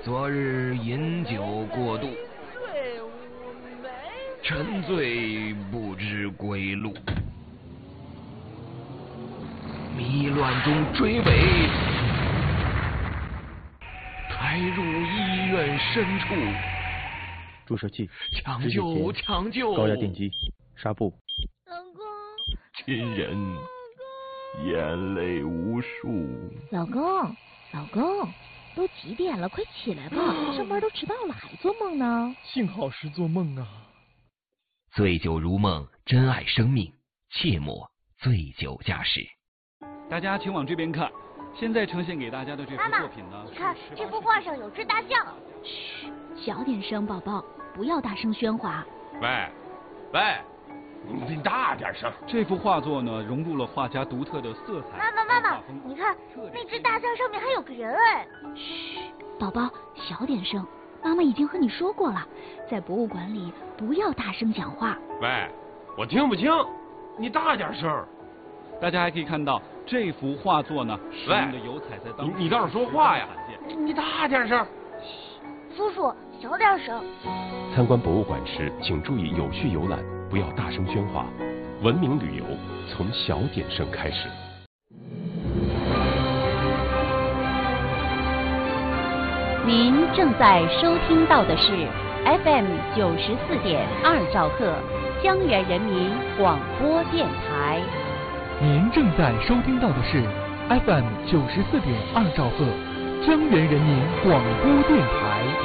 昨日饮酒过度，沉醉不知归路，迷乱中追尾，抬入医院深处。 注射器， 抢救！抢救！ 高压电击，纱布。 老公， 亲人，眼泪无数。 老公，老公，都几点了？快起来吧，上班都迟到了，还做梦呢？ 幸好是做梦啊。 醉酒如梦，珍爱生命，切莫醉酒驾驶。 大家请往这边看，现在呈现给大家的这幅作品呢， 你看这幅画上有只大象。 嘘，小点声，宝宝，不要大声喧哗。 喂，你大点声。 这幅画作呢，融入了画家独特的色彩。 妈妈，你看那只大象上面还有个人哎。 嘘，宝宝，小点声。妈妈已经和你说过了，在博物馆里不要大声讲话。 喂，我听不清，你大点声。 大家还可以看到这幅画作呢，使用的油彩在当你倒是说话呀！你大点声。 叔叔，小点声。 参观博物馆时，请注意有序游览，不要大声喧哗。文明旅游从小点声开始。 您正在收听到的是 FM 94.2兆赫江源人民广播电台。 您正在收听到的是 FM 94.2兆赫江源人民广播电台。